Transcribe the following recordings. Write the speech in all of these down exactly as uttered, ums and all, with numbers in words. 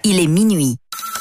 il est minuit.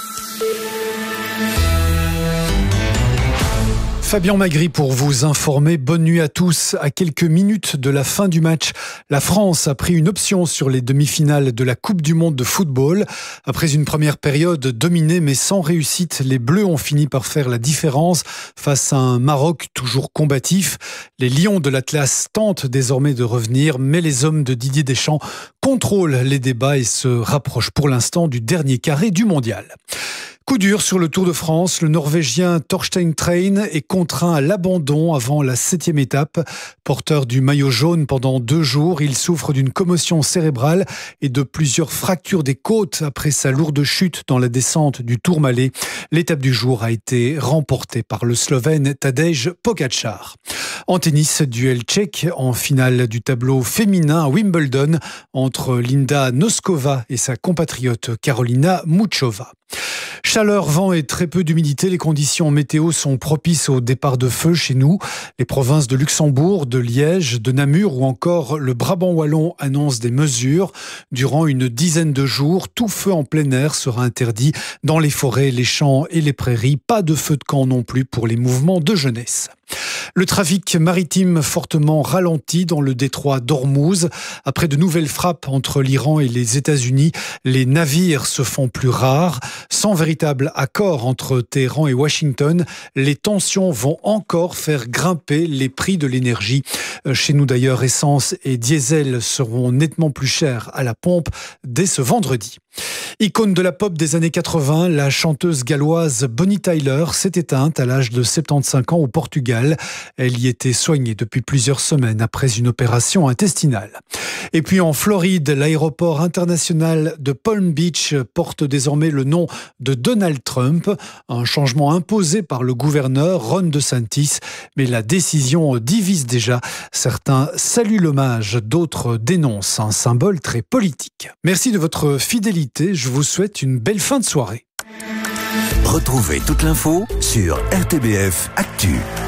Fabien Magri pour vous informer. Bonne nuit à tous. À quelques minutes de la fin du match, la France a pris une option sur les demi-finales de la Coupe du Monde de football. Après une première période dominée mais sans réussite, les Bleus ont fini par faire la différence face à un Maroc toujours combatif. Les Lions de l'Atlas tentent désormais de revenir, mais les hommes de Didier Deschamps contrôlent les débats et se rapprochent pour l'instant du dernier carré du mondial. Coup dur sur le Tour de France, le Norvégien Torstein Train est contraint à l'abandon avant la septième étape. Porteur du maillot jaune pendant deux jours, il souffre d'une commotion cérébrale et de plusieurs fractures des côtes après sa lourde chute dans la descente du Tourmalet. L'étape du jour a été remportée par le Slovène Tadej Pogačar. En tennis, duel tchèque en finale du tableau féminin à Wimbledon entre Linda Noskova et sa compatriote Karolina Muchova. Chaleur, vent et très peu d'humidité, les conditions météo sont propices au départ de feu chez nous. Les provinces de Luxembourg, de Liège, de Namur ou encore le Brabant wallon annoncent des mesures. Durant une dizaine de jours, tout feu en plein air sera interdit dans les forêts, les champs et les prairies. Pas de feu de camp non plus pour les mouvements de jeunesse. Le trafic maritime fortement ralenti dans le détroit d'Ormuz. Après de nouvelles frappes entre l'Iran et les États-Unis, les navires se font plus rares. Sans véritable accord entre Téhéran et Washington, les tensions vont encore faire grimper les prix de l'énergie. Chez nous d'ailleurs, essence et diesel seront nettement plus chers à la pompe dès ce vendredi. Icône de la pop des années quatre-vingts, la chanteuse galloise Bonnie Tyler s'est éteinte à l'âge de soixante-quinze ans au Portugal. Elle y était soignée depuis plusieurs semaines après une opération intestinale. Et puis en Floride, l'aéroport international de Palm Beach porte désormais le nom de Donald Trump, un changement imposé par le gouverneur Ron DeSantis. Mais la décision divise déjà. Certains saluent l'hommage, d'autres dénoncent un symbole très politique. Merci de votre fidélité. Je vous souhaite une belle fin de soirée. Retrouvez toute l'info sur R T B F Actu.